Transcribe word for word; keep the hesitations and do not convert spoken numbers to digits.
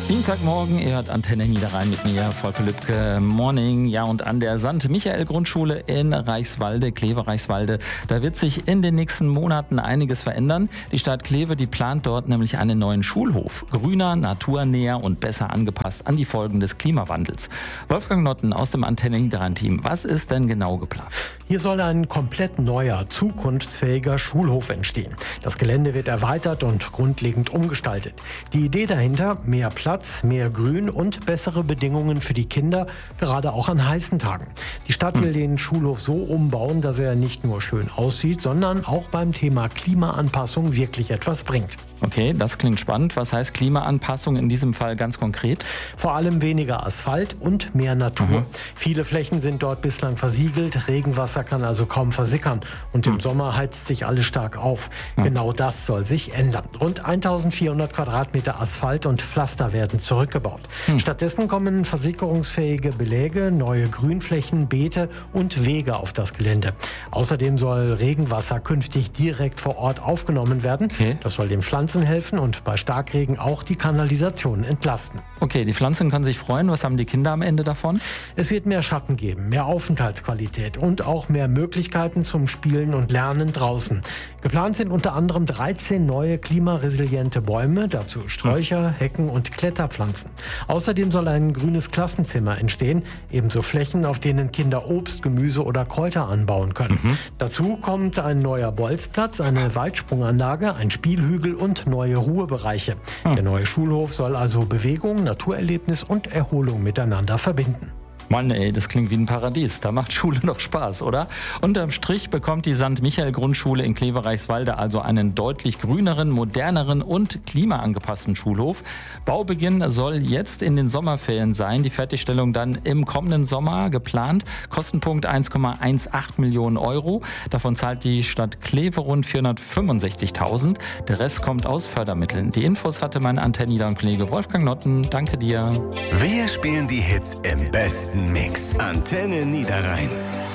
Dienstagmorgen, ihr hört Antenne Niederrhein mit mir, Volker Lübke. Morning. Ja, und an der Sankt-Michael-Grundschule in Reichswalde, Kleve-Reichswalde, da wird sich in den nächsten Monaten einiges verändern. Die Stadt Kleve, die plant dort nämlich einen neuen Schulhof. Grüner, naturnäher und besser angepasst an die Folgen des Klimawandels. Wolfgang Notten aus dem Antenne Niederrhein-Team. Was ist denn genau geplant? Hier soll ein komplett neuer, zukunftsfähiger Schulhof entstehen. Das Gelände wird erweitert und grundlegend umgestaltet. Die Idee dahinter: mehr Platz, mehr Grün und bessere Bedingungen für die Kinder, gerade auch an heißen Tagen. Die Stadt will den Schulhof so umbauen, dass er nicht nur schön aussieht, sondern auch beim Thema Klimaanpassung wirklich etwas bringt. Okay, das klingt spannend. Was heißt Klimaanpassung in diesem Fall ganz konkret? Vor allem weniger Asphalt und mehr Natur. Mhm. Viele Flächen sind dort bislang versiegelt, Regenwasser kann also kaum versickern und im mhm. Sommer heizt sich alles stark auf. Mhm. Genau das soll sich ändern. Rund eintausendvierhundert Quadratmeter Asphalt und Pflaster werden zurückgebaut. Mhm. Stattdessen kommen versickerungsfähige Beläge, neue Grünflächen, Beete und Wege auf das Gelände. Außerdem soll Regenwasser künftig direkt vor Ort aufgenommen werden. Okay. Das soll dem Pflanzen helfen und bei Starkregen auch die Kanalisation entlasten. Okay, die Pflanzen können sich freuen. Was haben die Kinder am Ende davon? Es wird mehr Schatten geben, mehr Aufenthaltsqualität und auch mehr Möglichkeiten zum Spielen und Lernen draußen. Geplant sind unter anderem dreizehn neue klimaresiliente Bäume, dazu Sträucher, Hecken und Kletterpflanzen. Außerdem soll ein grünes Klassenzimmer entstehen, ebenso Flächen, auf denen Kinder Obst, Gemüse oder Kräuter anbauen können. Mhm. Dazu kommt ein neuer Bolzplatz, eine Waldsprunganlage, ein Spielhügel und neue Ruhebereiche. Hm. Der neue Schulhof soll also Bewegung, Naturerlebnis und Erholung miteinander verbinden. Mann ey, das klingt wie ein Paradies. Da macht Schule doch Spaß, oder? Unterm Strich bekommt die Sankt-Michael-Grundschule in Kleve-Reichswalde also einen deutlich grüneren, moderneren und klimaangepassten Schulhof. Baubeginn soll jetzt in den Sommerferien sein. Die Fertigstellung dann im kommenden Sommer geplant. Kostenpunkt eins Komma achtzehn Millionen Euro. Davon zahlt die Stadt Kleve rund vierhundertfünfundsechzigtausend. Der Rest kommt aus Fördermitteln. Die Infos hatte mein Antenne Niederrhein-Kollege Wolfgang Notten. Danke dir. Wir spielen die Hits im besten Mix. Antenne Niederrhein.